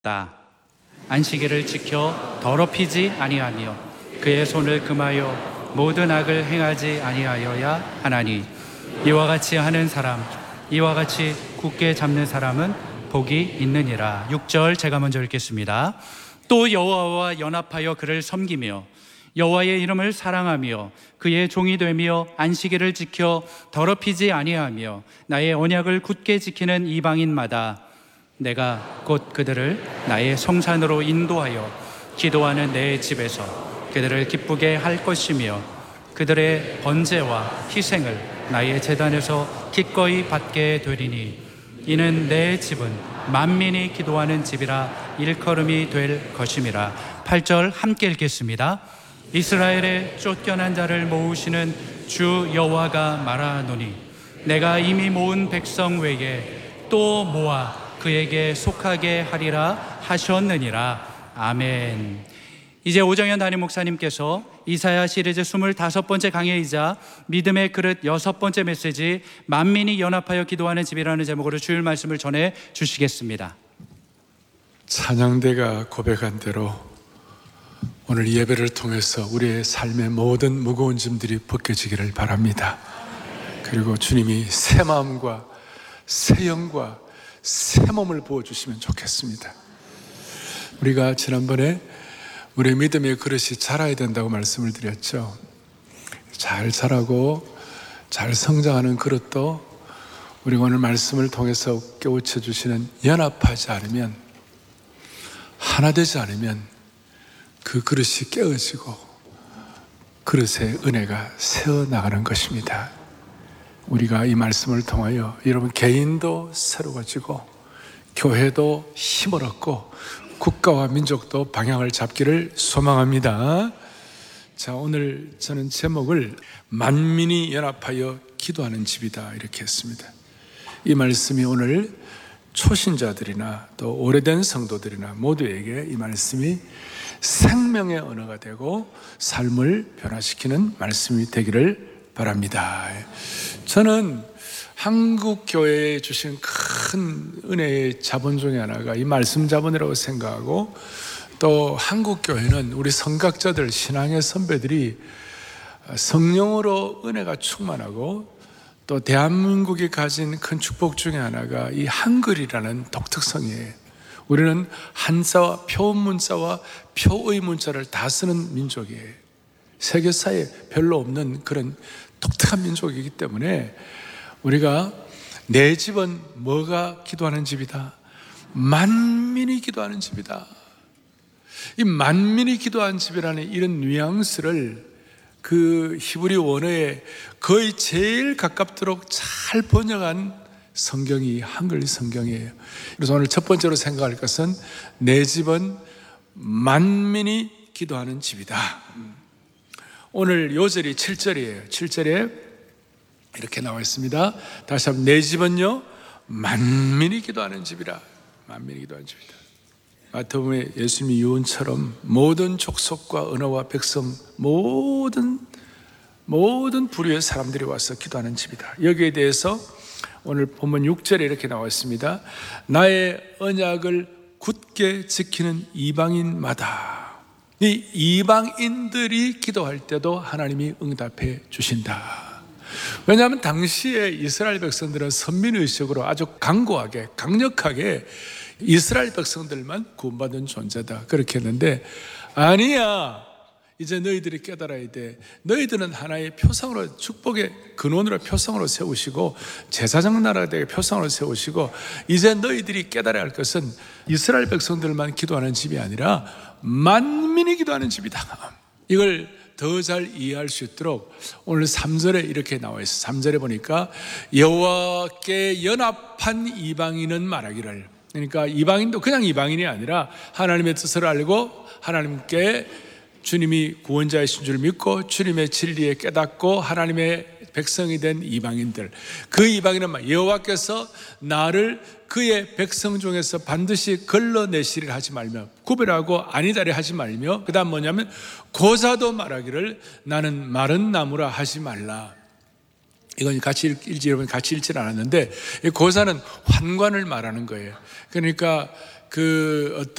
안식일을 지켜 더럽히지 아니하며 그의 손을 금하여 모든 악을 행하지 아니하여야 하나니 이와 같이 하는 사람, 이와 같이 굳게 잡는 사람은 복이 있느니라. 6절 제가 먼저 읽겠습니다. 또 여호와와 연합하여 그를 섬기며 여호와의 이름을 사랑하며 그의 종이 되며 안식일을 지켜 더럽히지 아니하며 나의 언약을 굳게 지키는 이방인마다 내가 곧 그들을 나의 성산으로 인도하여 기도하는 내 집에서 그들을 기쁘게 할 것이며 그들의 번제와 희생을 나의 제단에서 기꺼이 받게 되리니 이는 내 집은 만민이 기도하는 집이라 일컬음이 될 것임이라. 8절 함께 읽겠습니다. 이스라엘의 쫓겨난 자를 모으시는 주 여호와가 말하노니 내가 이미 모은 백성 외에 또 모아 그에게 속하게 하리라 하셨느니라. 아멘. 이제 오정현 담임 목사님께서 이사야 시리즈 25번째 강해이자 믿음의 그릇 6번째 메시지 만민이 연합하여 기도하는 집이라는 제목으로 주일 말씀을 전해 주시겠습니다. 찬양대가 고백한 대로 오늘 예배를 통해서 우리의 삶의 모든 무거운 짐들이 벗겨지기를 바랍니다. 그리고 주님이 새 마음과 새 영과 새 몸을 부어주시면 좋겠습니다. 우리가 지난번에 우리의 믿음의 그릇이 자라야 된다고 말씀을 드렸죠. 잘 자라고 잘 성장하는 그릇도 우리가 오늘 말씀을 통해서 깨우쳐 주시는 연합하지 않으면, 하나 되지 않으면 그 그릇이 깨어지고 그릇의 은혜가 새어나가는 것입니다. 우리가 이 말씀을 통하여 여러분 개인도 새로워지고 교회도 힘을 얻고 국가와 민족도 방향을 잡기를 소망합니다. 자, 오늘 저는 제목을 만민이 연합하여 기도하는 집이다 이렇게 했습니다. 이 말씀이 오늘 초신자들이나 또 오래된 성도들이나 모두에게 이 말씀이 생명의 언어가 되고 삶을 변화시키는 말씀이 되기를 바랍니다. 저는 한국 교회에 주신 큰 은혜의 자본 중에 하나가 이 말씀 자본이라고 생각하고, 또 한국 교회는 우리 선각자들, 신앙의 선배들이 성령으로 은혜가 충만하고, 또 대한민국이 가진 큰 축복 중에 하나가 이 한글이라는 독특성이에요. 우리는 한자와 표문자와 표의 문자를 다 쓰는 민족이에요. 세계사에 별로 없는 그런 독특한 민족이기 때문에 우리가 내 집은 뭐가 기도하는 집이다? 만민이 기도하는 집이다. 이 만민이 기도하는 집이라는 이런 뉘앙스를 그 히브리 원어에 거의 제일 가깝도록 잘 번역한 성경이 한글 성경이에요. 그래서 오늘 첫 번째로 생각할 것은 내 집은 만민이 기도하는 집이다. 오늘 요절이 7절이에요. 7절에 이렇게 나와 있습니다. 다시 한번, 내 집은요 만민이 기도하는 집이라. 만민이 기도하는 집이다. 마태복음에 예수님이 유언처럼 모든 족속과 언어와 백성, 모든 부류의 사람들이 와서 기도하는 집이다. 여기에 대해서 오늘 본문 6절에 이렇게 나와 있습니다. 나의 언약을 굳게 지키는 이방인마다. 이 이방인들이 기도할 때도 하나님이 응답해 주신다. 왜냐하면 당시에 이스라엘 백성들은 선민의식으로 아주 강고하게, 강력하게 이스라엘 백성들만 구원받은 존재다 그렇게 했는데, 아니야, 이제 너희들이 깨달아야 돼. 너희들은 하나의 표상으로, 축복의 근원으로 표상으로 세우시고 제사장 나라의 표상으로 세우시고, 이제 너희들이 깨달아야 할 것은 이스라엘 백성들만 기도하는 집이 아니라 만민이 기도하는 집이다. 이걸 더 잘 이해할 수 있도록 오늘 3절에 이렇게 나와 있어요. 3절에 보니까 여호와께 연합한 이방인은 말하기를, 그러니까 이방인도 그냥 이방인이 아니라 하나님의 뜻을 알고 하나님께 주님이 구원자이신 줄 믿고 주님의 진리에 깨닫고 하나님의 백성이 된 이방인들, 그 이방인은 여호와께서 나를 그의 백성 중에서 반드시 걸러내시리라 하지 말며, 구별하고 아니다리 하지 말며, 그 다음 뭐냐면 고사도 말하기를 나는 마른 나무라 하지 말라. 이건 같이 읽지, 여러분 같이 읽지는 않았는데, 이 고사는 환관을 말하는 거예요. 그러니까 그 어떤